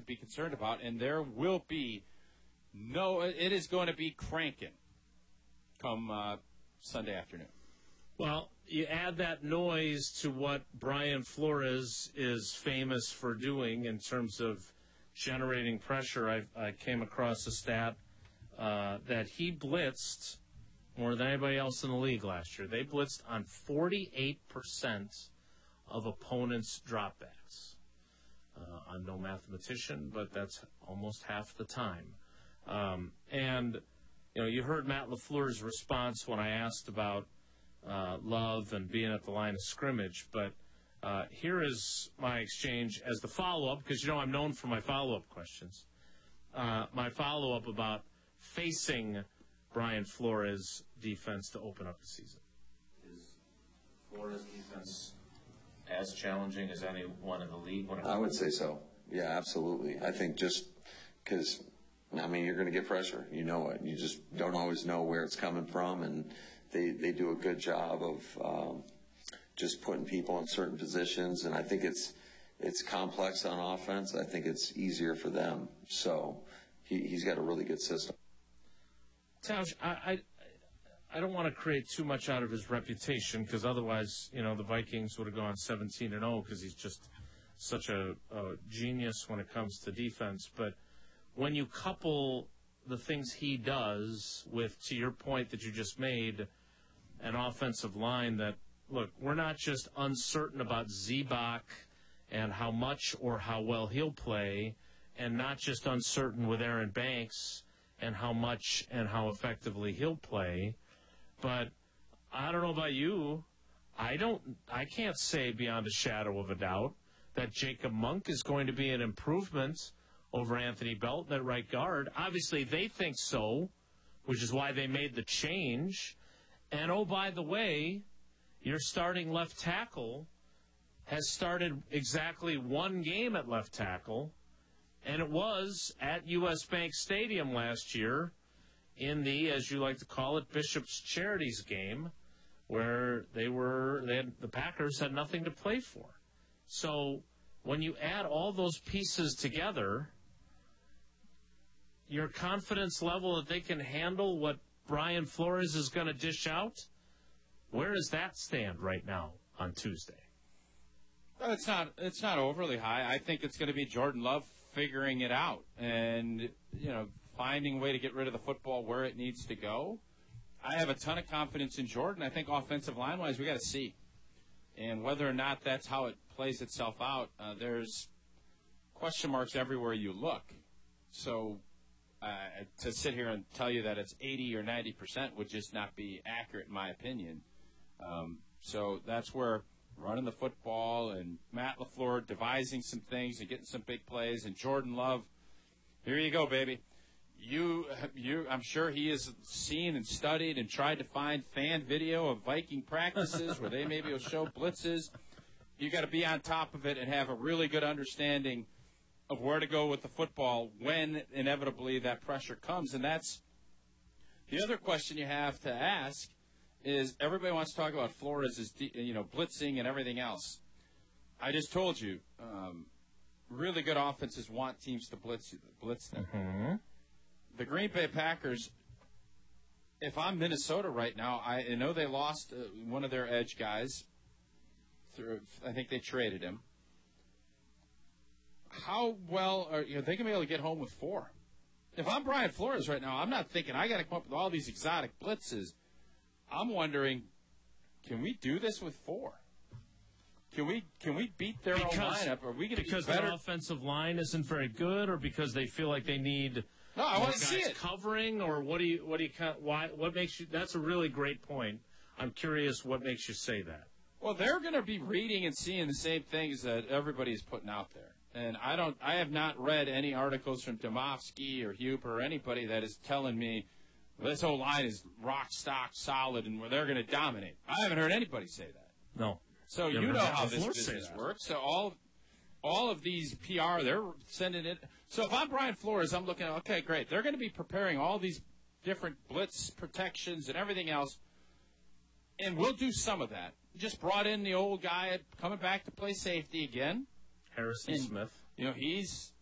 be concerned about, and there will be it is going to be cranking come Sunday afternoon. Well, you add that noise to what Brian Flores is famous for doing in terms of generating pressure. I came across a stat that he blitzed more than anybody else in the league last year. They blitzed on 48% of opponents' dropbacks. I'm no mathematician, but that's almost half the time. And you heard Matt LaFleur's response when I asked about Love and being at the line of scrimmage, but here is my exchange as the follow-up, because I'm known for my follow-up questions. My follow-up about facing Brian Flores' defense to open up the season. Is Flores' defense as challenging as anyone in the league? I would say so. Yeah, absolutely. I think just because, you're going to get pressure. You know it. You just don't always know where it's coming from, and they do a good job of just putting people in certain positions, and I think it's complex on offense. I think it's easier for them. So he's got a really good system. Tausch, I don't want to create too much out of his reputation, because otherwise, the Vikings would have gone 17-0 because he's just such a genius when it comes to defense. But when you couple the things he does with, to your point that you just made, an offensive line that, look, we're not just uncertain about Zebak and how much or how well he'll play, and not just uncertain with Aaron Banks and how much and how effectively he'll play. But I don't know about you. I can't say beyond a shadow of a doubt that Jacob Monk is going to be an improvement over Anthony Belton at right guard. Obviously, they think so, which is why they made the change. And, oh, by the way, your starting left tackle has started exactly one game at left tackle, and it was at U.S. Bank Stadium last year in the, as you like to call it, Bishop's Charities game, where the Packers had nothing to play for. So when you add all those pieces together, your confidence level that they can handle what Brian Flores is going to dish out, where does that stand right now on Tuesday? Well, it's not overly high. I think it's going to be Jordan Love figuring it out and, finding a way to get rid of the football where it needs to go. I have a ton of confidence in Jordan. I think offensive line-wise, we got to see. And whether or not that's how it plays itself out, there's question marks everywhere you look. So to sit here and tell you that it's 80 or 90% would just not be accurate in my opinion. So that's where running the football and Matt LaFleur devising some things and getting some big plays, and Jordan Love, here you go, baby. I'm sure he has seen and studied and tried to find fan video of Viking practices where they maybe will show blitzes. You got to be on top of it and have a really good understanding of where to go with the football when inevitably that pressure comes. And that's the other question you have to ask is everybody wants to talk about Flores' blitzing and everything else. I just told you, really good offenses want teams to blitz them. Mm-hmm. The Green Bay Packers, if I'm Minnesota right now, I know they lost one of their edge guys. I think they traded him. How well are they going to be able to get home with 4? If I'm Brian Flores right now, I'm not thinking I got to come up with all these exotic blitzes. I'm wondering, can we do this with 4? Can we beat their own lineup? Are we going to because better? Their offensive line isn't very good, or because they feel like they need I want to see it covering, or what makes you? That's a really great point. I'm curious what makes you say that. Well, they're going to be reading and seeing the same things that everybody's putting out there. And I have not read any articles from Domofsky or Huber or anybody that is telling me this whole line is rock stock solid and they're going to dominate. I haven't heard anybody say that. No. So you know how this business works. So all of these PR, they're sending it. So if I'm Brian Flores, I'm looking at, okay, great. They're going to be preparing all these different blitz protections and everything else, and we'll do some of that. Just brought in the old guy coming back to play safety again. Harrison Smith. He's